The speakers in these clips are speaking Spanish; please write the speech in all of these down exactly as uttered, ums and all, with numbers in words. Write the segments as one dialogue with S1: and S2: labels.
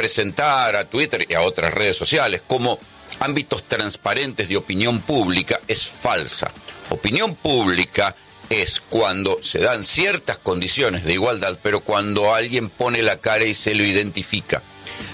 S1: presentar a Twitter y a otras redes sociales como ámbitos transparentes de opinión pública es falsa. Opinión pública es cuando se dan ciertas condiciones de igualdad, pero cuando alguien pone la cara y se lo identifica.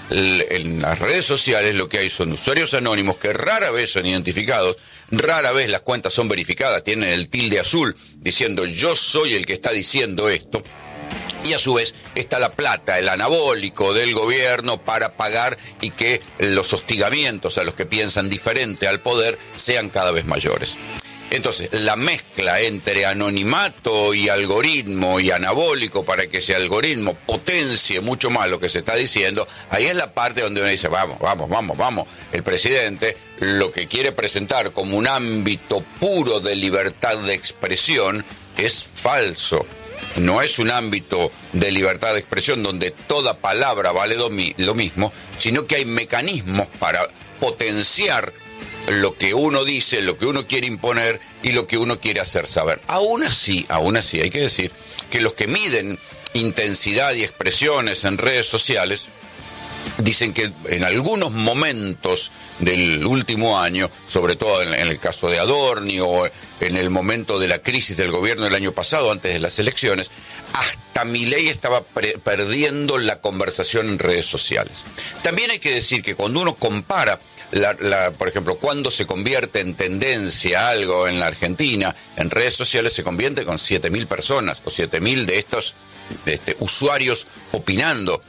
S1: En las redes sociales lo que hay son usuarios anónimos que rara vez son identificados, rara vez las cuentas son verificadas, tienen el tilde azul diciendo yo soy el que está diciendo esto, y a su vez está la plata, el anabólico del gobierno para pagar y que los hostigamientos a los que piensan diferente al poder sean cada vez mayores. Entonces, la mezcla entre anonimato y algoritmo y anabólico para que ese algoritmo potencie mucho más lo que se está diciendo, ahí es la parte donde uno dice, vamos, vamos, vamos, vamos. El presidente lo que quiere presentar como un ámbito puro de libertad de expresión es falso. No es un ámbito de libertad de expresión donde toda palabra vale lo mismo, sino que hay mecanismos para potenciar lo que uno dice, lo que uno quiere imponer y lo que uno quiere hacer saber. Aún así, aún así, hay que decir que los que miden intensidad y expresiones en redes sociales dicen que en algunos momentos del último año, sobre todo en el caso de Adorni o en el momento de la crisis del gobierno del año pasado, antes de las elecciones, hasta Milei estaba pre- perdiendo la conversación en redes sociales. También hay que decir que cuando uno compara La, la, por ejemplo, cuando se convierte en tendencia algo en la Argentina, en redes sociales se convierte con siete mil personas o siete mil de estos este, usuarios opinando,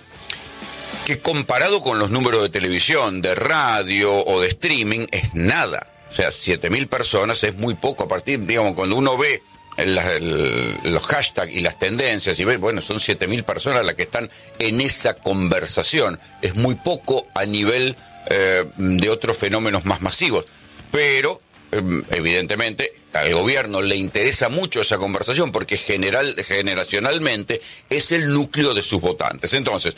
S1: que comparado con los números de televisión, de radio o de streaming es nada. O sea, siete mil personas es muy poco. A partir, digamos, cuando uno ve el, el, los hashtags y las tendencias y ve, bueno, son siete mil personas las que están en esa conversación. Es muy poco a nivel Eh, de otros fenómenos más masivos, pero eh, evidentemente al gobierno le interesa mucho esa conversación porque general, generacionalmente es el núcleo de sus votantes. Entonces,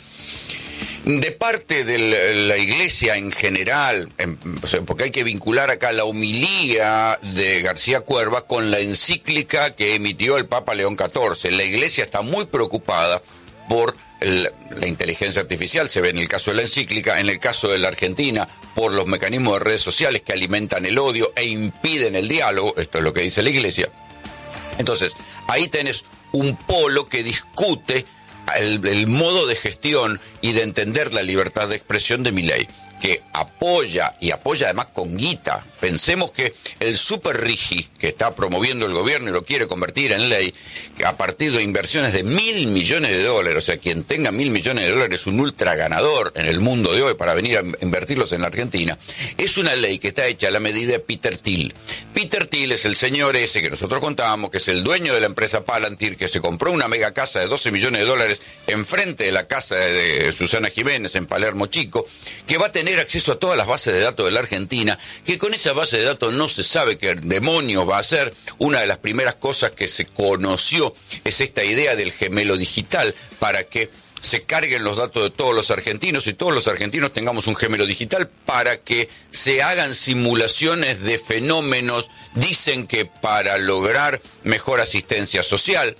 S1: de parte de la Iglesia en general, en, o sea, porque hay que vincular acá la homilía de García Cuerva con la encíclica que emitió el Papa León catorce. La Iglesia está muy preocupada por el, la inteligencia artificial, se ve en el caso de la encíclica, en el caso de la Argentina, por los mecanismos de redes sociales que alimentan el odio e impiden el diálogo, esto es lo que dice la Iglesia. Entonces, ahí tenés un polo que discute el, el modo de gestión y de entender la libertad de expresión de Milei, que apoya, y apoya además con guita. Pensemos que el super rigi que está promoviendo el gobierno y lo quiere convertir en ley, que a partir de inversiones de mil millones de dólares, o sea, quien tenga mil millones de dólares es un ultra ganador en el mundo de hoy para venir a invertirlos en la Argentina, es una ley que está hecha a la medida de Peter Thiel. Peter Thiel es el señor ese que nosotros contábamos, que es el dueño de la empresa Palantir, que se compró una mega casa de doce millones de dólares enfrente de la casa de Susana Jiménez en Palermo Chico, que va a tener acceso a todas las bases de datos de la Argentina, que con esa base de datos no se sabe qué demonio va a hacer. Una de las primeras cosas que se conoció es esta idea del gemelo digital, para que se carguen los datos de todos los argentinos y todos los argentinos tengamos un gemelo digital para que se hagan simulaciones de fenómenos. Dicen que para lograr mejor asistencia social,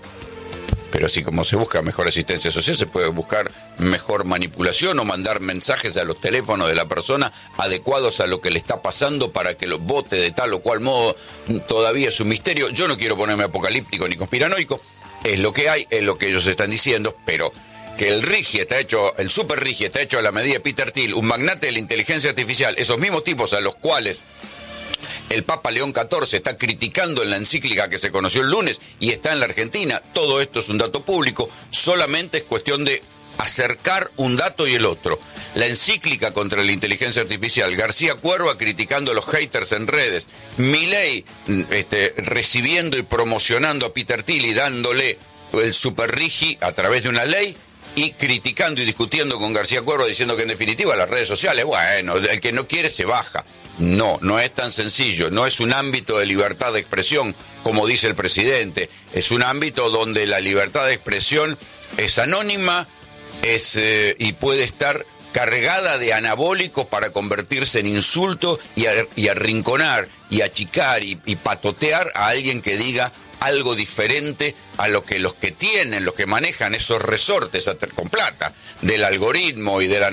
S1: pero así como se busca mejor asistencia social, se puede buscar mejor manipulación o mandar mensajes a los teléfonos de la persona adecuados a lo que le está pasando para que los vote de tal o cual modo. Todavía es un misterio. Yo no quiero ponerme apocalíptico ni conspiranoico. Es lo que hay, es lo que ellos están diciendo, pero que el Rigi está hecho, el super Rigi está hecho a la medida de Peter Thiel, un magnate de la inteligencia artificial, esos mismos tipos a los cuales el Papa León catorce está criticando en la encíclica que se conoció el lunes y está en la Argentina. Todo esto es un dato público, solamente es cuestión de acercar un dato y el otro. La encíclica contra la inteligencia artificial, García Cuerva criticando a los haters en redes, Milei este, recibiendo y promocionando a Peter Thiel y dándole el super rigi a través de una ley, y criticando y discutiendo con García Cuerva diciendo que en definitiva las redes sociales, bueno, el que no quiere se baja. No, no es tan sencillo, no es un ámbito de libertad de expresión, como dice el presidente, es un ámbito donde la libertad de expresión es anónima es, eh, y puede estar cargada de anabólicos para convertirse en insulto y, a, y arrinconar y achicar y, y patotear a alguien que diga algo diferente a lo que los que tienen, los que manejan esos resortes con plata del algoritmo y de la